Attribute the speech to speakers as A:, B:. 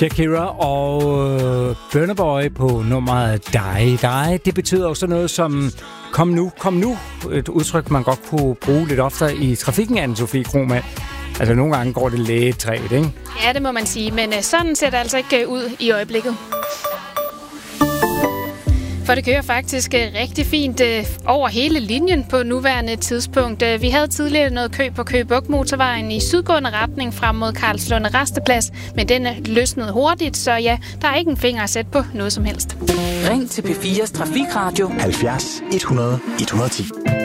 A: Shakira og Burna Boy på nummeret Die. Det betyder jo sådan noget som kom nu. Et udtryk, man godt kunne bruge lidt oftere i trafikken, Anne-Sophie Krohmann. Altså nogle gange går det lidt træt, ikke?
B: Ja, det må man sige, men sådan ser det altså ikke ud i øjeblikket. For det kører faktisk rigtig fint over hele linjen på nuværende tidspunkt. Vi havde tidligere noget kø på Køge Bugt Motorvejen i sydgående retning frem mod Karlslunde Rasteplads, men den er løsnet hurtigt, så ja, der er ikke en finger at sætte på noget som helst.
C: Ring til P4's Trafikradio
D: 70 100 110.